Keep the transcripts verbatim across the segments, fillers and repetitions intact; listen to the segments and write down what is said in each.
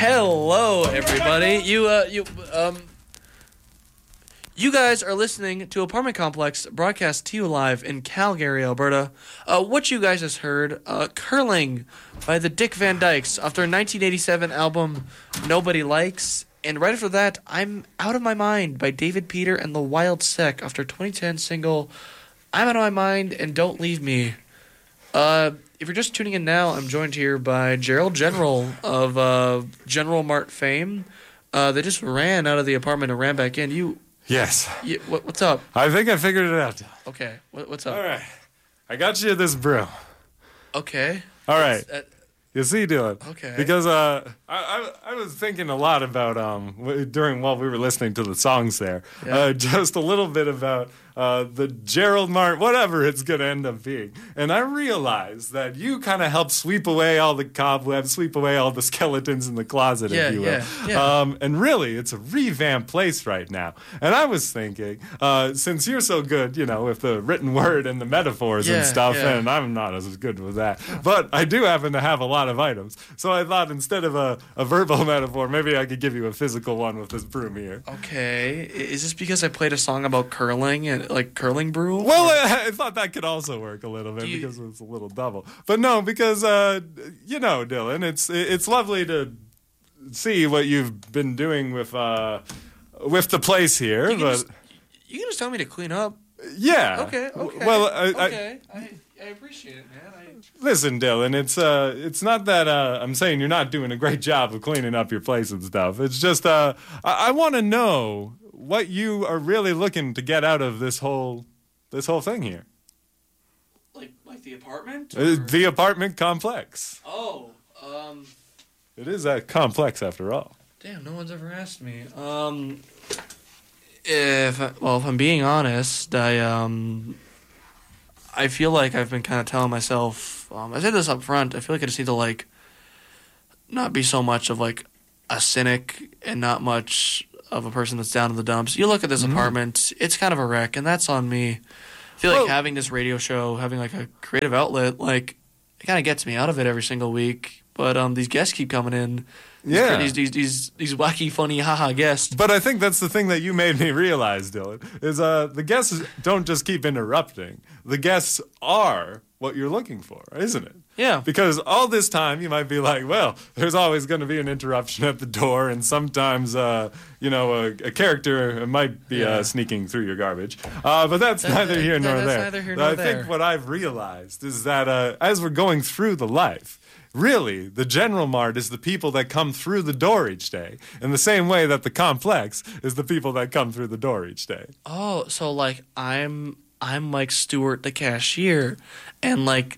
Hello, everybody. You, uh, you, um, you guys are listening to Apartment Complex, broadcast to you live in Calgary, Alberta. Uh, what you guys just heard, uh, Curling by the Dick Van Dykes off their nineteen eighty-seven album Nobody Likes. And right after that, I'm Out of My Mind by David Peter and the Wild Sec off their twenty ten single I'm Out of My Mind and Don't Leave Me. Uh, if you're just tuning in now, I'm joined here by Gerald General of uh, General Mart fame. Uh, they just ran out of the apartment and ran back in. You... Yes. You, what, what's up? I think I figured it out. Okay. What, what's up? All right. I got you this brew. Okay. All right. Uh, You see, Dylan. Okay. Because uh, I, I I was thinking a lot about um w- during while we were listening to the songs there, Yeah. uh, just a little bit about uh the Gerald Mart, whatever it's gonna end up being, and I realized that you kind of helped sweep away all the cobwebs, sweep away all the skeletons in the closet, Yeah, if you will. yeah, yeah. Um, and really, it's a revamped place right now. And I was thinking, uh, since you're so good, you know, with the written word and the metaphors Yeah, and stuff, yeah. and I'm not as good with that, but I do happen to have a lot of items. So I thought instead of a, a verbal metaphor, maybe I could give you a physical one with this broom here. Okay. I- Is this because I played a song about curling and like curling brew? Well, Or- I, I thought that could also work a little bit Do you- because it's a little double. But no, because, uh, you know, Dylan, it's it's lovely to see what you've been doing with uh, with the place here. you, can but just, you can just tell me to clean up. yeah. Okay. Okay. Well, I, I, okay. I, I appreciate it, man. I, Listen, Dylan, it's uh, it's not that uh, I'm saying you're not doing a great job of cleaning up your place and stuff. It's just uh, I, I want to know what you are really looking to get out of this whole this whole thing here. like like the apartment? Uh, or- the apartment complex. Oh. Um. It is that complex after all. Damn, no one's ever asked me. Um, if well, if I'm being honest, I um, I feel like I've been kind of telling myself. Um, I said this up front. I feel like I just need to like, not be so much of like a cynic and not much of a person that's down in the dumps. You look at this Mm-hmm. apartment; it's kind of a wreck, and that's on me. I feel like Well- having this radio show, having like a creative outlet, like it kind of gets me out of it every single week. But um, these guests keep coming in. These Yeah. These these these, these wacky, funny, haha guests. But I think that's the thing that you made me realize, Dylan, is uh, the guests don't just keep interrupting. The guests are what you're looking for, isn't it? Yeah. Because all this time you might be like, well, there's always going to be an interruption at the door, and sometimes, uh, you know, a, a character might be Yeah. uh, sneaking through your garbage. Uh, but that's That- neither here that- nor that's there. neither here But nor I there. think what I've realized is that uh, as we're going through the life, really, the General Mart is the people that come through the door each day, in the same way that the complex is the people that come through the door each day. Oh, so like I'm I'm like Stuart the cashier, and like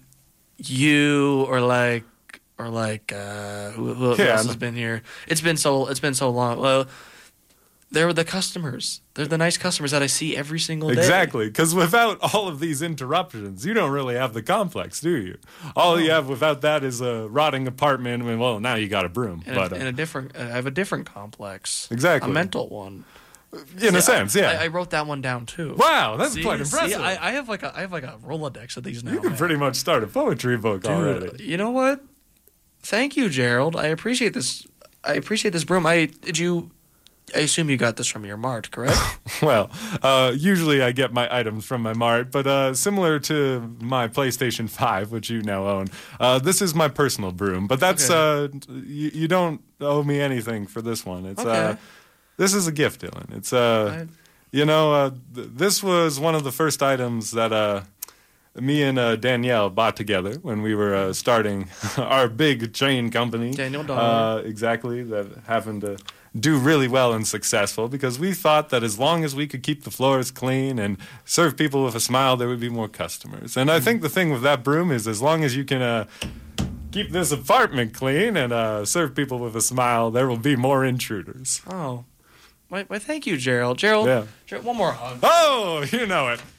you or like or like uh, who, who Yeah, else I'm- has been here? It's been so it's been so long. Well, they're the customers. They're the nice customers that I see every single day. Exactly, because without all of these interruptions, you don't really have the complex, do you? All you have without that is a rotting apartment. I mean, well, now you got a broom, And, but a, uh, and a different, I have a different complex. Exactly. A mental one. in a See, sense, I, yeah. I, I wrote that one down too. Wow, that's See- quite see, impressive. I, I have like a I have like a Rolodex of these now. you can man. pretty much start a poetry book Dude, already. you know what? Thank you, Gerald. I appreciate this. I appreciate this broom. I did you. I assume you got this from your mart, correct? Well, uh, usually I get my items from my mart, but uh, similar to my PlayStation five, which you now own, uh, this is my personal broom. But that's uh, you, you don't owe me anything for this one. It's uh, Okay. this is a gift, Dylan. It's uh, I- you know, uh, th- this was one of the first items that uh, me and uh, Danielle bought together when we were uh, starting our big chain company. Daniel Dollar. Uh, exactly, that happened to do really well and successful because we thought that as long as we could keep the floors clean and serve people with a smile, there would be more customers. And I think the thing with that broom is as long as you can uh, keep this apartment clean and uh, serve people with a smile, there will be more intruders. Oh, why? Why? Thank you, Gerald. Gerald. Yeah. Gerald, one more hug. Oh, you know it.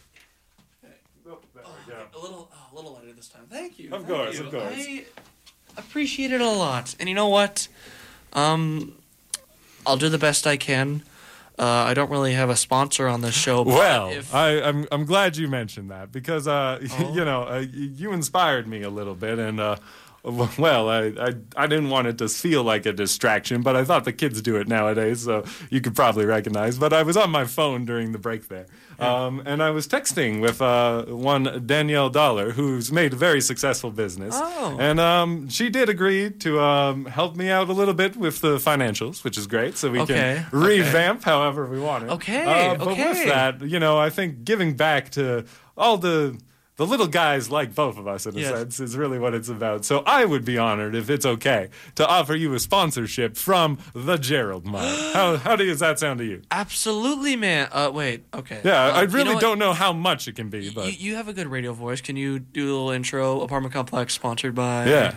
Oh, there we go. A little, oh, a little lighter this time. Thank you. Of thank course, you. of course. I appreciate it a lot. And you know what? Um, I'll do the best I can. Uh, I don't really have a sponsor on this show. But Well, if, I, I'm I'm glad you mentioned that because uh, Oh. you know uh, y- you inspired me a little bit, and uh, Well, I, I I didn't want it to feel like a distraction, but I thought the kids do it nowadays, so you could probably recognize. But I was on my phone during the break there, um, and I was texting with uh, one Danielle Dollar, who's made a very successful business. Oh. And um, she did agree to um, help me out a little bit with the financials, which is great, so we Okay, can revamp however we want it. Okay, Uh, but okay. with that, you know, I think giving back to all the the little guys like both of us, in a Yes. sense, is really what it's about. So I would be honored if it's okay to offer you a sponsorship from the Gerald Mart. How how does that sound to you? Absolutely, man. Uh, wait. Okay. Yeah, Uh, I you really know what? don't know how much it can be, but You, you have a good radio voice. Can you do a little intro? Apartment Complex sponsored by. yeah.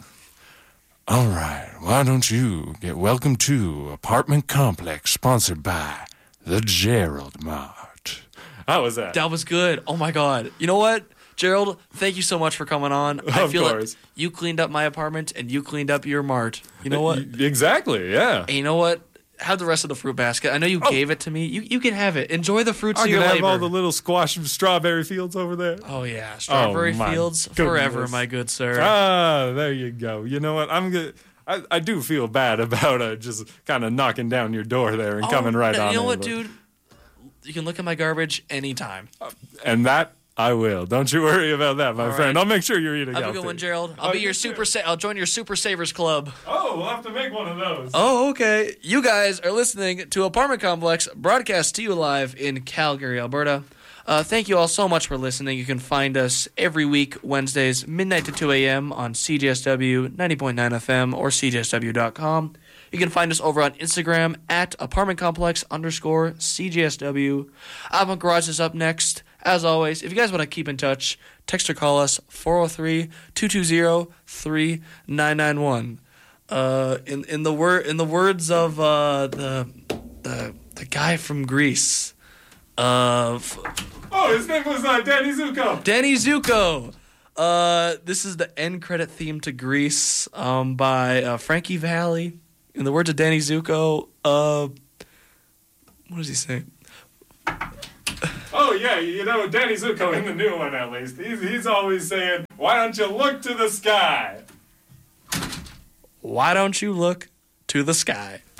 All right, why don't you get welcome to Apartment Complex, sponsored by the Gerald Mart. How was that? That was good. Oh my God. You know what, Gerald? Thank you so much for coming on. I Of feel course. like you cleaned up my apartment and you cleaned up your mart. You know what? Y- Exactly, yeah. And you know what? Have the rest of the fruit basket. I know you gave it to me. You you can have it. Enjoy the fruits I of can your have labor. all the little squash and strawberry fields over there. oh yeah, strawberry Oh, my fields forever, goodness. my good sir. Ah, there you go. You know what? I'm good. I, I do feel bad about uh, just kind of knocking down your door there and Oh, coming right no, on You know in, what, but- dude? You can look at my garbage anytime. And that I will. Don't you worry about that, my All friend. right. I'll make sure you're eating Have a healthy. good one, Gerald. I'll Oh, be you your too. super. Sa- I'll join your Super Savers Club. Oh, we'll have to make one of those. Oh, okay. You guys are listening to Apartment Complex, broadcast to you live in Calgary, Alberta. Uh, thank you all so much for listening. You can find us every week, Wednesdays, midnight to two a.m. on C J S W ninety point nine F M or C J S W dot com. You can find us over on Instagram at apartment complex underscore C J S W. Avant Garage is up next. As always, if you guys want to keep in touch, text or call us four oh three, two two zero, three nine nine one. Uh, in in the word in the words of uh, the the the guy from Greece, uh, f- Oh, his name was uh, Danny Zuko. Danny Zuko. Uh, this is the end credit theme to Grease, um, by uh, Frankie Valli. In the words of Danny Zuko, uh, what does he say? Oh, yeah, you know, Danny Zuko, in the new one at least, he's, he's always saying, why don't you look to the sky? Why don't you look to the sky?